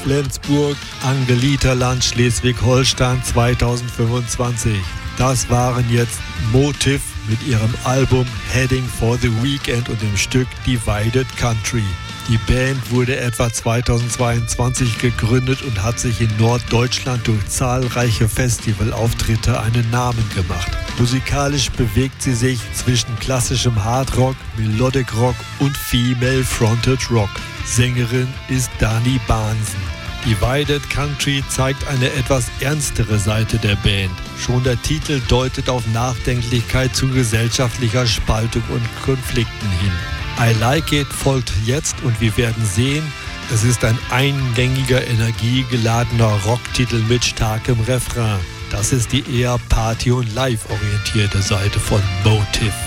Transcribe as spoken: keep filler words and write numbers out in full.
Flensburg, Angeliterland, Schleswig-Holstein zweitausendfünfundzwanzig. Das waren jetzt Motiv mit ihrem Album Heading for the Weekend und dem Stück Divided Country. Die Band wurde etwa zweitausendzweiundzwanzig gegründet und hat sich in Norddeutschland durch zahlreiche Festivalauftritte einen Namen gemacht. Musikalisch bewegt sie sich zwischen klassischem Hardrock, Melodic Rock und Female Fronted Rock. Sängerin ist Dani Bahnsen. Divided Country zeigt eine etwas ernstere Seite der Band. Schon der Titel deutet auf Nachdenklichkeit zu gesellschaftlicher Spaltung und Konflikten hin. I Like It folgt jetzt und wir werden sehen, es ist ein eingängiger, energiegeladener Rocktitel mit starkem Refrain. Das ist die eher Party- und Live-orientierte Seite von Motiv.